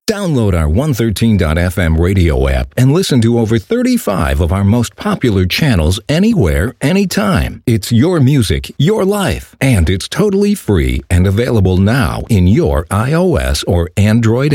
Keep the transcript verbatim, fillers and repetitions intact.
Download our one thirteen dot f m radio app and listen to over thirty-five of our most popular channels anywhere, anytime. It's your music, your life, and it's totally free and available now in your iOS or Android